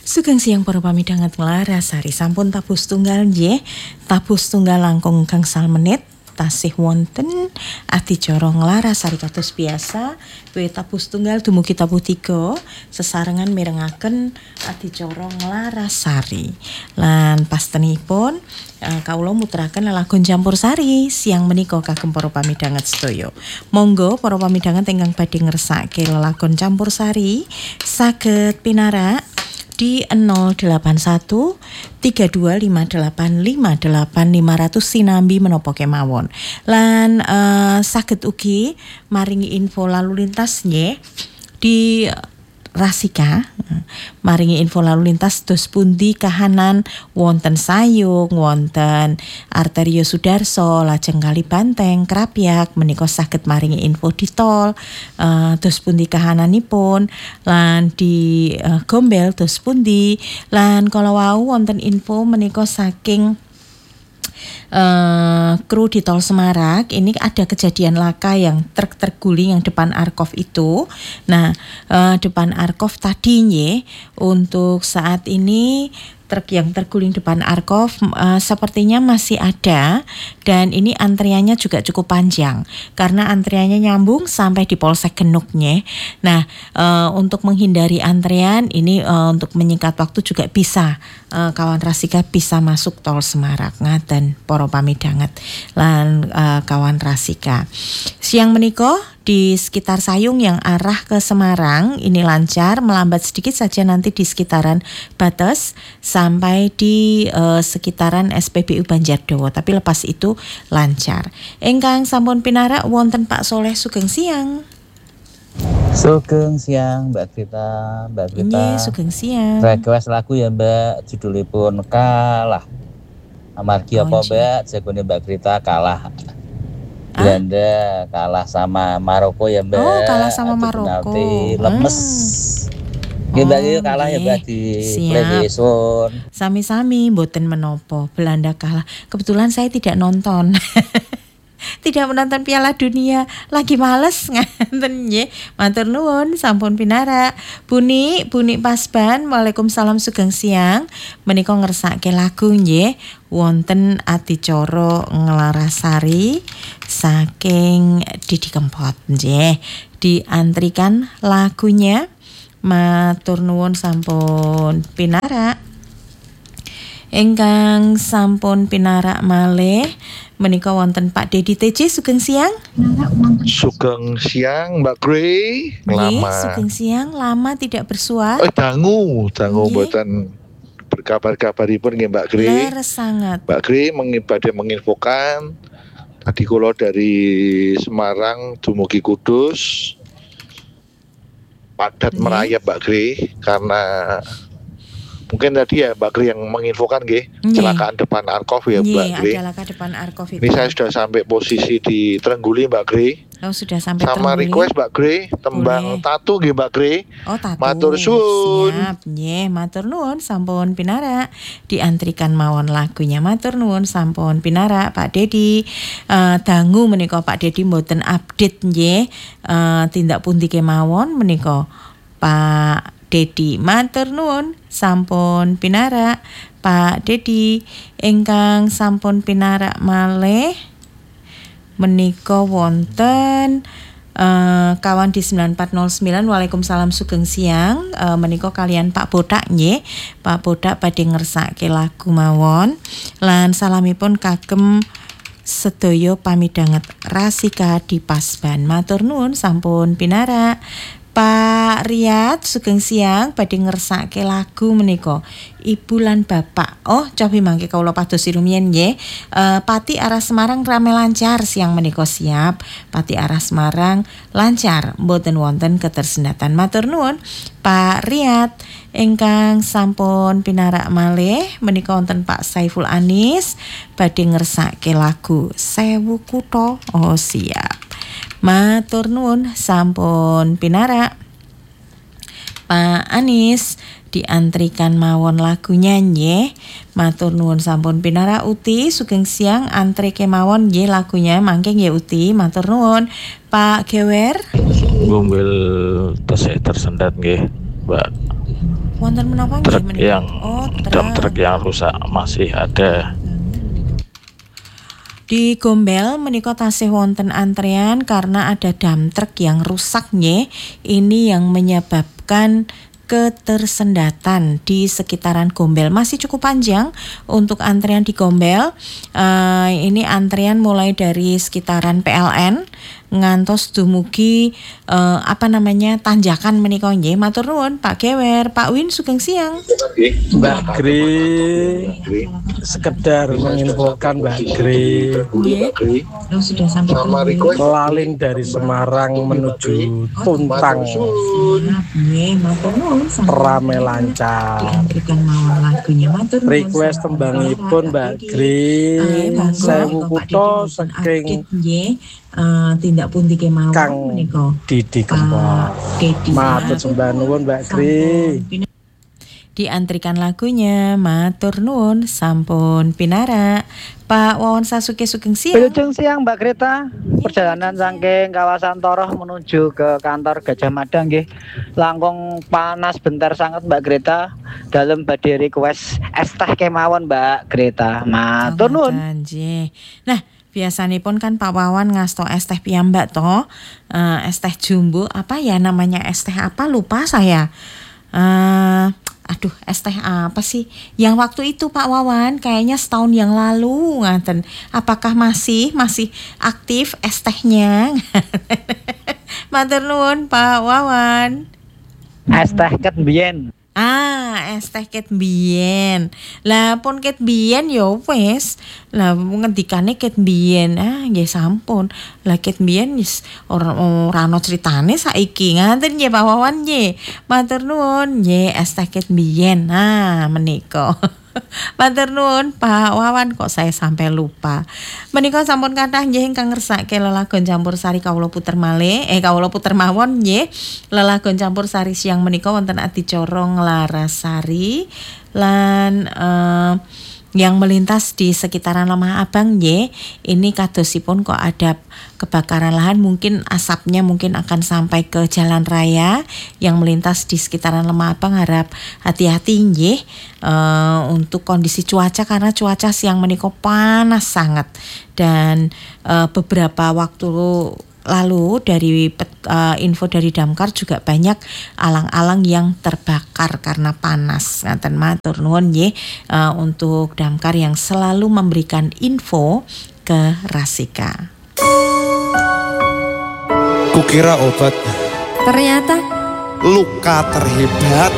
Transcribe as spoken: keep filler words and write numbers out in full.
Sugeng siang para pamidhanget nglarasari sampun tabuh setunggal nggih. Tabuh setunggal langkung gangsal menit tasih wonten adicara nglarasari kados biasa. Kuwi tabuh setunggal dumugi tabuh tiga sesarengan mirengaken adicara nglarasari. Lan pastenipun uh, kawula muteraken lelagon campursari siang menika kagem para pamidhanget sedaya. Monggo para pamidhanget ingkang badhe ngersake lelagon campursari saged pinarak di nol delapan satu tiga dua lima delapan lima delapan lima nol nol sinambi menapa kemawon. Lan uh, saged ugi maringi info lalu lintas nggih di Rasika, maringi info lalu lintas dos pundi kahanan wonten Sayung, wonten Arterio Sudarso, lajeng Kali Banteng, Krapyak menika saged maringi info di tol uh, dos pundi kahananipun, lan di uh, Gombel dos pundi, lan kala wau wonten info menika saking Uh, kru di tol Semarak ini ada kejadian laka yang truk terguling yang depan Arkov itu. Nah, uh, depan Arkov tadinya untuk saat ini truk yang terguling depan Arkov uh, sepertinya masih ada, dan ini antriannya juga cukup panjang karena antriannya nyambung sampai di Polsek Genuknya. Nah, uh, untuk menghindari antrian ini uh, untuk menyingkat waktu juga bisa uh, kawan Rasika bisa masuk tol Semarak ngaten para pamidhanget lan uh, kawan Rasika. Siang menika di sekitar Sayung yang arah ke Semarang ini lancar, melambat sedikit saja nanti di sekitaran Bates sampai di uh, sekitaran S P B U Banjardowo, tapi lepas itu lancar. Engkang sampun pinarak wonten Pak Soleh sugeng siang. Sugeng siang Mbak Grita, Mbak Grita. Nggih, sugeng siang. Request lagu ya Mbak, judulipun Kalah. Amargi apa Mbak, jagone Mbak Grita kalah. Belanda kalah sama Maroko ya Mbak. Oh, kalah sama Adu Maroko. Penalti lemes. Hmm. Kita oh, iki kalah ya Mbak di PlayStation. Sami-sami mboten menopo. Belanda kalah. Kebetulan saya tidak nonton. Tidak menonton Piala Dunia, lagi males ngaten nggih. Matur nuwun sampun pinarak. Buni, Buni Pasban, Waalaikumsalam sugeng siang. Menika ngersake lagu nggih wonten adicara nglarasari saking Didi Kempot nggih. Diantrikan lagunya. Matur nuwun sampun pinarak. Engkang sampun pinarak malih menika wonten Pak Dedi T J sugeng siang. Sugeng siang Mbak Grey. Lama. Sugeng siang, lama tidak bersuara. Oh, dangu, dangu mboten berkabar-kabaripun nggih Mbak Grey. Leres sangat. Mbak Grey badhe menginfokan tadi kula dari Semarang dumugi Kudus padat Nge? merayap Mbak Grey karena mungkin tadi ya Mbak Gri yang menginfokan nggih kecelakaan depan Arkov ya Mbak Gri. Kecelakaan depan Arkov itu. Ini saya sudah sampai posisi di Trengguli Mbak Gri. Oh, sudah sampai sama Trengguli. Request Mbak Gri tembang Boleh. Tatu nggih Mbak Gri. Oh, tatu. Matur suwun. Siap nggih, matur nuwun sampun pinarak. Diantrikan mawon lagunya. Matur nuwun sampun pinarak Pak Dedi. Uh, dangu menika Pak Dedi mboten update nggih. Uh, tindak pundi kemawon menika Pak Dedi. Matur nuwun sampun pinarak Pak Dedi. Ingkang sampun pinarak malih menika wonten uh, kawan di sembilan empat nol sembilan. Waalaikumsalam sugeng siang. Uh, menika kalian Pak Bodak nggih. Pak Bodak badhe ngersake lagu mawon. Lan salamipun kagem sedaya pamidhanget Rasika di Pasban. Matur nuwun sampun pinarak. Pak Riyad sugeng siang badhe ngersake lagu menika Ibu lan Bapak. Oh, cobi mangke kawula pados rumiyin nggih. Uh, Pati arah Semarang rame lancar siang menika siap. Pati arah Semarang lancar, mboten wonten ketersendatan. Matur nuwun Pak Riyad. Ingkang sampun pinarak malih menika wonten Pak Saiful Anis badhe ngersake lagu Sewu Kutha. Oh, siap. Matur nuwun sampun pinarak Pak Anis. Diantrikan mawon lagunya nggih. Matur nuwun sampun pinarak Uti sugeng siang antri kemawon nggih lagunya mangke nggih Uti. Matur nuwun Pak Gewer. Gombel tesih tersendat nggih Mbak. Wonten menapa nggih Truk menika? yang Oh, dump truk. truk yang rusak masih ada. Di Gombel menika tasih wonten antrean karena ada dump truk yang rusak nggih. Ini yang menyebabkan ketersendatan di sekitaran Gombel. Masih cukup panjang untuk antrean di Gombel. Uh, ini antrean mulai dari sekitaran P L N ngantos dumugi uh, apa namanya tanjakan menika nggih. Matur nuwun Pak Gewer, Pak Win sugeng siang. Mbak Gri, sekedar menginfokan Mbak Gri, Sudah sampai melalin dari Semarang menuju Tuntang rame lancar. Request tembangipun Mbak Gri, sewu kutho saking Uh, tindak pundi kemawon Kang menika Didi Kempot. Matur sembah nuwun Mbak Gri. Diantrikan lagunya matur nuwun sampun pinara. Pak Wawan Sasuke sugeng siang. Wilujeng siang Mbak Greta. Perjalanan saking kawasan Toroh menuju ke kantor Gajah Mada nggih. Langkung panas bentar sangat Mbak Greta. Dalem badhe request es teh kemawon Mbak Greta. Matur nuwun. Nah, biasanipun kan Pak Wawan ngasto es teh piyambak toh, uh, es teh jumbo apa ya namanya, es teh apa lupa saya. Uh, aduh es teh apa sih yang waktu itu Pak Wawan kayaknya setahun yang lalu ngaten. Apakah masih masih aktif es tehnya? Matur nuwun Pak Wawan. Es teh ket biyen. Ah, es teh ket biyen. Lah pun ket biyen yo wis. Lah ngendikane ket biyen. Ah, nggih sampun. Lah ket biyen wis ora ora ana critane saiki. Ngaten nggih Pak Wawan nggih. Matur nuwun nggih es teh ket biyen. Nah, menika. Matur nuwun Pak Wawan, kok saya sampai lupa. Menika sampun kathah nggih ingkang ngersake lelagon campursari kawula puter malih, eh kawula puter mawon nggih. Lelagon campursari siang menika wonten adicara Nglarasari lan eh, yang melintas di sekitaran Lemah Abang nggih. Ini kadosipun kok ada kebakaran lahan, mungkin asapnya mungkin akan sampai ke jalan raya yang melintas di sekitaran Lemah Abang. Harap hati-hati nggih uh, untuk kondisi cuaca karena cuaca siang menika panas sangat dan uh, beberapa waktu lalu dari uh, info dari Damkar juga banyak alang-alang yang terbakar karena panas. Ngaten matur nuwun nggih uh, untuk Damkar yang selalu memberikan info ke Rasika. Kukira obat, ternyata luka terhebat